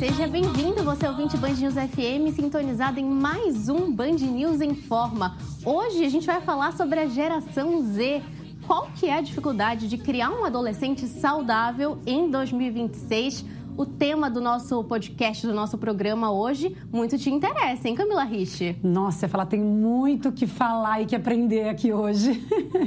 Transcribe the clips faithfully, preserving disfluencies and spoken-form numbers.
Seja bem-vindo, você ouvinte Band News F M, sintonizado em mais um Band News Informa. Hoje a gente vai falar sobre a geração Z. Qual que é a dificuldade de criar um adolescente saudável em dois mil e vinte e seis? O tema do nosso podcast, do nosso programa hoje, muito te interessa, hein, Camila Rich? Nossa, eu falar, tem muito o que falar e que aprender aqui hoje.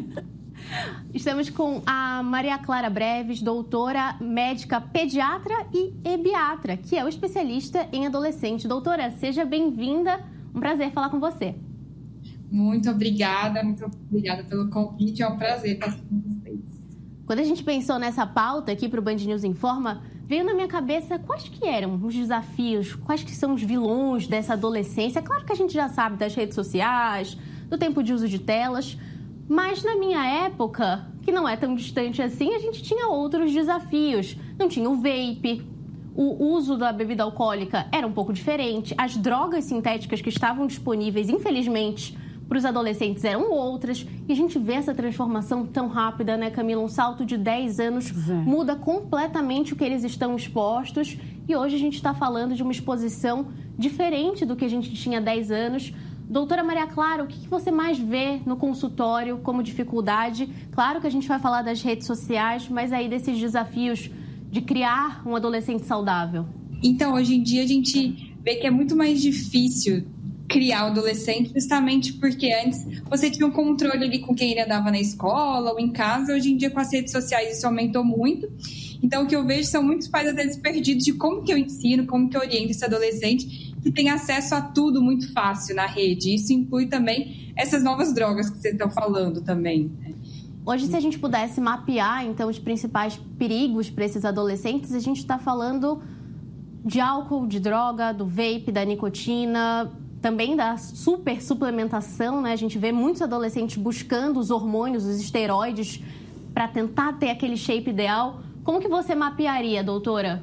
Estamos com a Maria Clara Breves, doutora médica pediatra e ebiatra, que é o especialista em adolescente. Doutora, seja bem-vinda. Um prazer falar com você. Muito obrigada, muito obrigada pelo convite. É um prazer estar com vocês. Quando a gente pensou nessa pauta aqui para o Band News Informa, veio na minha cabeça quais que eram os desafios, quais que são os vilões dessa adolescência. Claro que a gente já sabe das redes sociais, do tempo de uso de telas, mas na minha época, que não é tão distante assim, a gente tinha outros desafios. Não tinha o vape, o uso da bebida alcoólica era um pouco diferente, as drogas sintéticas que estavam disponíveis, infelizmente, para os adolescentes eram outras, e a gente vê essa transformação tão rápida, né, Camila? Um salto de dez anos é. muda completamente o que eles estão expostos, e hoje a gente está falando de uma exposição diferente do que a gente tinha há dez anos. Doutora Maria Clara, o que você mais vê no consultório como dificuldade? Claro que a gente vai falar das redes sociais, mas aí desses desafios de criar um adolescente saudável. Então, hoje em dia a gente vê que é muito mais difícil criar o adolescente, justamente porque antes você tinha um controle ali com quem ele andava na escola ou em casa. Hoje em dia, com as redes sociais, isso aumentou muito. Então, o que eu vejo são muitos pais, às vezes, perdidos de como que eu ensino, como que eu oriento esse adolescente que tem acesso a tudo muito fácil na rede. Isso inclui também essas novas drogas que vocês estão falando também. Hoje, se a gente pudesse mapear, então, os principais perigos para esses adolescentes, a gente está falando de álcool, de droga, do vape, da nicotina, também da super suplementação, né? A gente vê muitos adolescentes buscando os hormônios, os esteroides, para tentar ter aquele shape ideal. Como que você mapearia, doutora?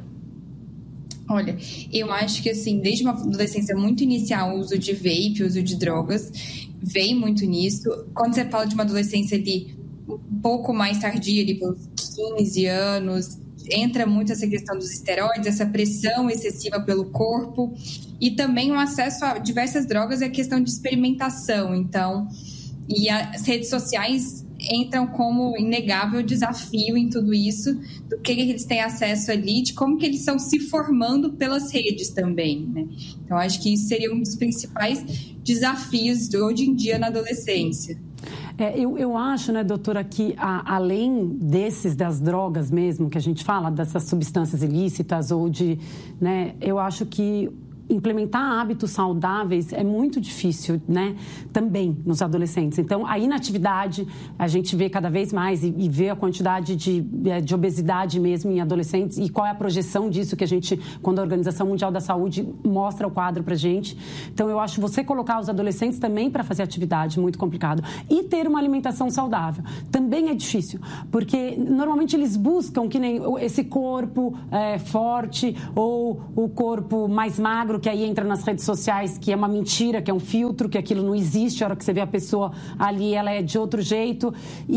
Olha, eu acho que, assim, desde uma adolescência muito inicial, o uso de vape, o uso de drogas, vem muito nisso. Quando você fala de uma adolescência ali um pouco mais tardia, ali pelos quinze anos, entra muito essa questão dos esteroides, essa pressão excessiva pelo corpo, e também o acesso a diversas drogas é a questão de experimentação. Então, e as redes sociais entram como inegável desafio em tudo isso, do que eles têm acesso ali, de como que eles estão se formando pelas redes também, né? Então, acho que isso seria um dos principais desafios de hoje em dia na adolescência. É, eu, eu acho, né, doutora, que a, além desses, das drogas mesmo, que a gente fala, dessas substâncias ilícitas ou de, né, eu acho que implementar hábitos saudáveis é muito difícil, né? Também nos adolescentes. Então, a inatividade, a gente vê cada vez mais e, e vê a quantidade de, de obesidade mesmo em adolescentes e qual é a projeção disso que a gente, quando a Organização Mundial da Saúde mostra o quadro pra gente. Então, eu acho você colocar os adolescentes também para fazer atividade muito complicado. E ter uma alimentação saudável também é difícil, porque normalmente eles buscam que nem esse corpo é, forte ou o corpo mais magro, que aí entra nas redes sociais, que é uma mentira, que é um filtro, que aquilo não existe. A hora que você vê a pessoa ali, ela é de outro jeito.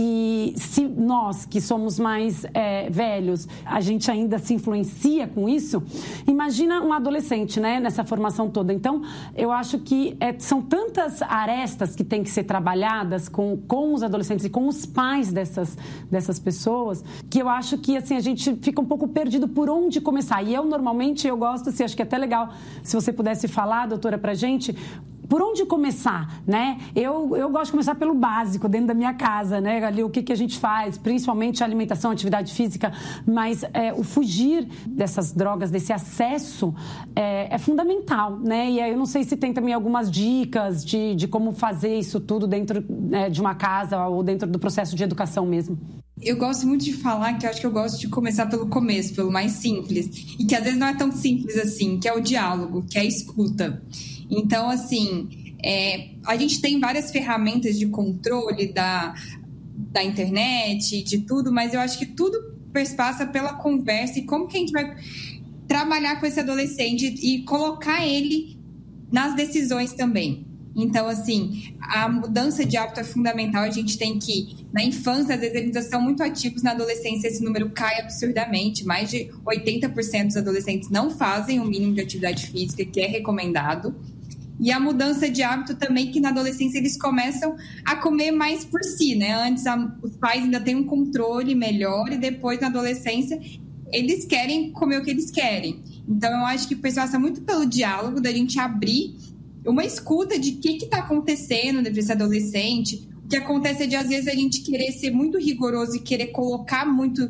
E se nós, que somos mais é, velhos, a gente ainda se influencia com isso, imagina um adolescente, né, nessa formação toda. Então, eu acho que é, são tantas arestas que têm que ser trabalhadas com, com os adolescentes e com os pais dessas, dessas pessoas, que eu acho que, assim, a gente fica um pouco perdido por onde começar. E eu, normalmente, eu gosto, assim, acho que é até legal, se você pudesse falar, doutora, pra gente, por onde começar, né? Eu, eu gosto de começar pelo básico, dentro da minha casa, né? Ali, o que, que a gente faz, principalmente a alimentação, a atividade física, mas é, o fugir dessas drogas, desse acesso, é, é fundamental, né? E aí eu não sei se tem também algumas dicas de, de como fazer isso tudo dentro, né, de uma casa ou dentro do processo de educação mesmo. Eu gosto muito de falar que eu acho que eu gosto de começar pelo começo, pelo mais simples, e que às vezes não é tão simples assim, que é o diálogo, que é a escuta. Então, assim, é, a gente tem várias ferramentas de controle da, da internet, de tudo, mas eu acho que tudo passa pela conversa e como que a gente vai trabalhar com esse adolescente e colocar ele nas decisões também. Então, assim, a mudança de hábito é fundamental. A gente tem que, na infância, às vezes eles já são muito ativos, na adolescência esse número cai absurdamente. Mais de oitenta por cento dos adolescentes não fazem o mínimo de atividade física que é recomendado. E a mudança de hábito também, que na adolescência eles começam a comer mais por si, né? Antes a, os pais ainda têm um controle melhor e depois na adolescência eles querem comer o que eles querem. Então eu acho que passa muito pelo diálogo, da gente abrir uma escuta de o que está acontecendo nesse adolescente. O que acontece é de às vezes a gente querer ser muito rigoroso e querer colocar muito,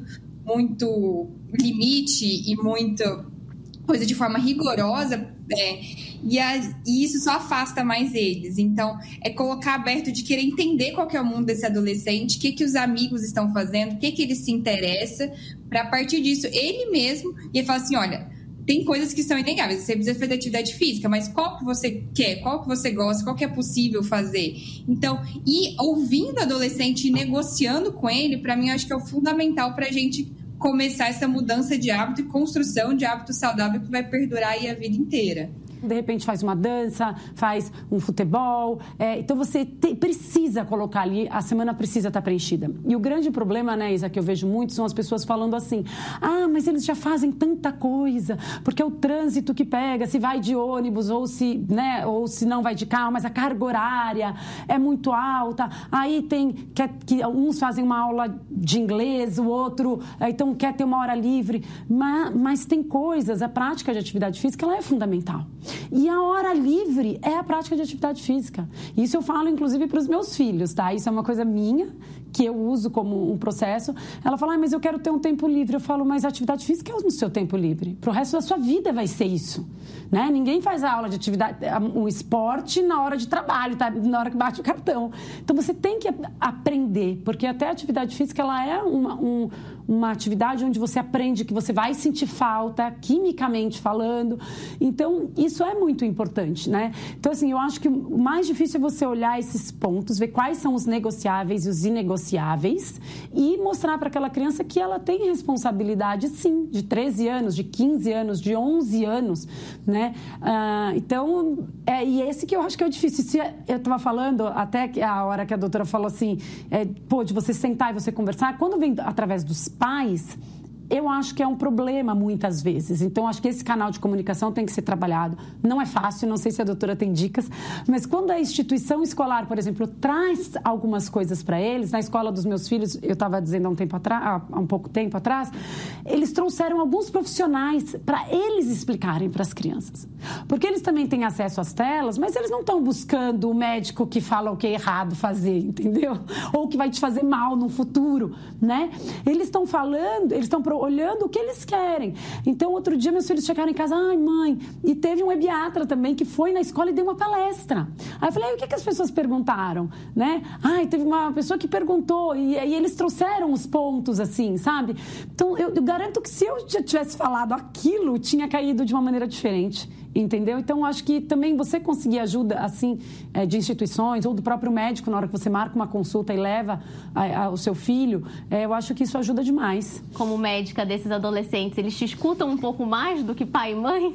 muito limite e muita coisa de forma rigorosa, é, e, a, e isso só afasta mais eles. Então, é colocar aberto de querer entender qual que é o mundo desse adolescente, o que, que os amigos estão fazendo, o que, que ele se interessa, para a partir disso, ele mesmo, e ele fala assim, olha, tem coisas que são inegáveis, você precisa fazer atividade física, mas qual que você quer, qual que você gosta, qual que é possível fazer? Então, e ouvindo o adolescente e negociando com ele, para mim, eu acho que é o fundamental para a gente começar essa mudança de hábito e construção de hábito saudável que vai perdurar aí a vida inteira. De repente faz uma dança, faz um futebol. É, então você te, precisa colocar ali, a semana precisa estar preenchida. E o grande problema, né, Isa, que eu vejo muito, são as pessoas falando assim, ah, mas eles já fazem tanta coisa, porque é o trânsito que pega, se vai de ônibus ou se, né, ou se não vai de carro, mas a carga horária é muito alta. Aí tem, quer, que uns fazem uma aula de inglês, o outro, então quer ter uma hora livre. Mas, mas tem coisas, a prática de atividade física, ela é fundamental. E a hora livre é a prática de atividade física. Isso eu falo, inclusive, para os meus filhos, tá? Isso é uma coisa minha, que eu uso como um processo. Ela fala, ah, mas eu quero ter um tempo livre. Eu falo, mas a atividade física é no seu tempo livre. Para o resto da sua vida vai ser isso, né? Ninguém faz a aula de atividade, um esporte na hora de trabalho, tá? Na hora que bate o cartão. Então, você tem que aprender, porque até a atividade física, ela é uma, um, uma atividade onde você aprende que você vai sentir falta, quimicamente falando. Então, isso é muito importante, né? Então, assim, eu acho que o mais difícil é você olhar esses pontos, ver quais são os negociáveis e os inegociáveis e mostrar para aquela criança que ela tem responsabilidade, sim, de treze anos, de quinze anos, de onze anos, né? Ah, então, é, e esse que eu acho que é o difícil. Se eu estava falando, até a hora que a doutora falou assim, é, pô, de você sentar e você conversar, quando vem através dos pais, eu acho que é um problema muitas vezes. Então, acho que esse canal de comunicação tem que ser trabalhado. Não é fácil, não sei se a doutora tem dicas, mas quando a instituição escolar, por exemplo, traz algumas coisas para eles, na escola dos meus filhos, eu estava dizendo há um tempo atrás, há um pouco tempo atrás, eles trouxeram alguns profissionais para eles explicarem para as crianças. Porque eles também têm acesso às telas, mas eles não estão buscando o médico que fala o que é errado fazer, entendeu? Ou que vai te fazer mal no futuro, né? Eles estão falando, eles estão olhando o que eles querem. Então, outro dia, meus filhos chegaram em casa, ai, mãe, e teve um ebiatra também que foi na escola e deu uma palestra. Aí eu falei, aí, o que, que as pessoas perguntaram, né? Ai, teve uma pessoa que perguntou e aí eles trouxeram os pontos, assim, sabe? Então, eu, eu garanto que se eu já tivesse falado aquilo, tinha caído de uma maneira diferente. Entendeu? Então, acho que também você conseguir ajuda, assim, de instituições ou do próprio médico, na hora que você marca uma consulta e leva a, a, o seu filho, é, eu acho que isso ajuda demais. Como médica desses adolescentes, eles te escutam um pouco mais do que pai e mãe?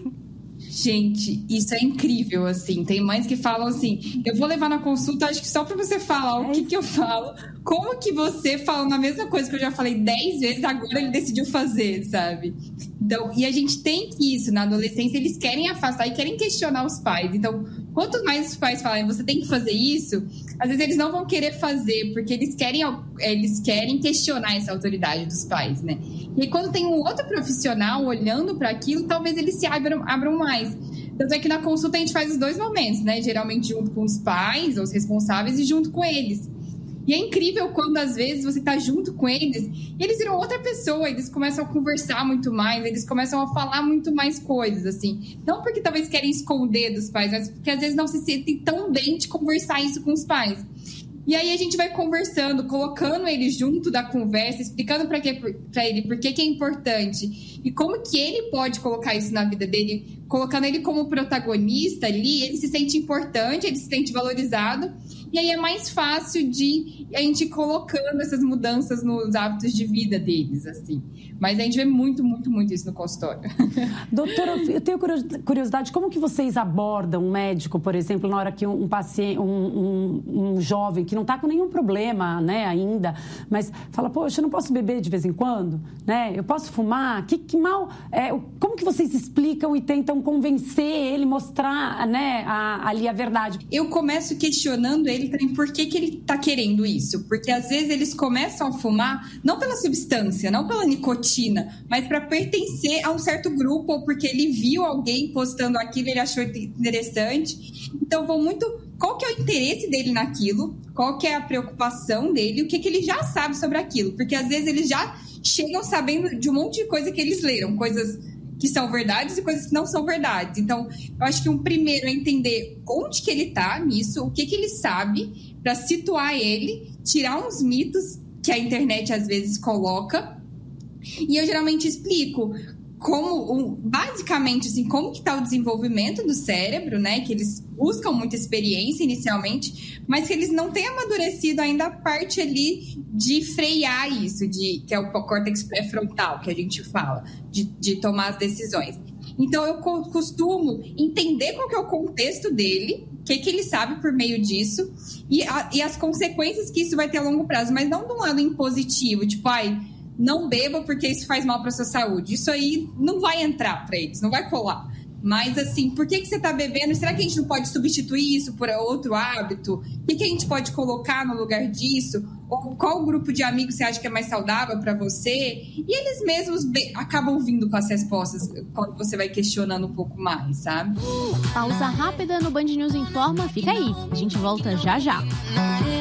Gente, isso é incrível, assim. Tem mães que falam assim, eu vou levar na consulta, acho que só pra você falar o que que eu falo, como que você fala na mesma coisa que eu já falei dez vezes, agora ele decidiu fazer, sabe? Então, e a gente tem que isso, na adolescência, eles querem afastar e querem questionar os pais. Então, quanto mais os pais falarem, você tem que fazer isso, às vezes eles não vão querer fazer, porque eles querem, eles querem questionar essa autoridade dos pais, né? E quando tem um outro profissional olhando para aquilo, talvez eles se abram, abram mais. Tanto é que na consulta a gente faz os dois momentos, né? Geralmente junto com os pais, os responsáveis, e junto com eles. E é incrível quando, às vezes, você tá junto com eles e eles viram outra pessoa, eles começam a conversar muito mais, eles começam a falar muito mais coisas, assim. Não porque talvez querem esconder dos pais, mas porque às vezes não se sentem tão bem de conversar isso com os pais. E aí a gente vai conversando, colocando ele junto da conversa, explicando para ele por que, que é importante. e como que ele pode colocar isso na vida dele, colocando ele como protagonista ali, ele se sente importante, ele se sente valorizado, e aí é mais fácil de a gente ir colocando essas mudanças nos hábitos de vida deles, assim. Mas a gente vê muito, muito, muito isso no consultório. Doutora, eu tenho curiosidade, como que vocês abordam um médico, por exemplo, na hora que um paciente, um, um, um jovem que não está com nenhum problema, né, ainda, mas fala, poxa, eu não posso beber de vez em quando, né? Eu posso fumar? Que, que mal... É, como que vocês explicam e tentam convencer ele, mostrar, né, a, ali a verdade? Eu começo questionando ele também por que, que ele está querendo isso. Porque às vezes eles começam a fumar, não pela substância, não pela nicotina, mas para pertencer a um certo grupo, ou porque ele viu alguém postando aquilo, ele achou interessante. Então, vão muito... Qual que é o interesse dele naquilo? Qual que é a preocupação dele? O que, que ele já sabe sobre aquilo? Porque, às vezes, eles já chegam sabendo de um monte de coisa que eles leram. Coisas que são verdades e coisas que não são verdades. Então, eu acho que um primeiro é entender onde que ele está nisso, o que, que ele sabe, para situar ele, tirar uns mitos que a internet, às vezes, coloca. E eu geralmente explico como, basicamente, assim, como que está o desenvolvimento do cérebro, né? Que eles buscam muita experiência inicialmente, mas que eles não têm amadurecido ainda a parte ali de frear isso, de, que é o córtex pré-frontal, que a gente fala, de, de tomar as decisões. Então, eu costumo entender qual que é o contexto dele, o que, que ele sabe por meio disso, e, a, e as consequências que isso vai ter a longo prazo, mas não de um lado impositivo, tipo, ai... não beba porque isso faz mal para a sua saúde. Isso aí não vai entrar para eles, não vai colar. Mas, assim, por que, que você está bebendo? Será que a gente não pode substituir isso por outro hábito? O que, que a gente pode colocar no lugar disso? Ou qual grupo de amigos você acha que é mais saudável para você? E eles mesmos acabam vindo com as respostas quando você vai questionando um pouco mais, sabe? Pausa rápida no Band News Informa. Fica aí, a gente volta já já.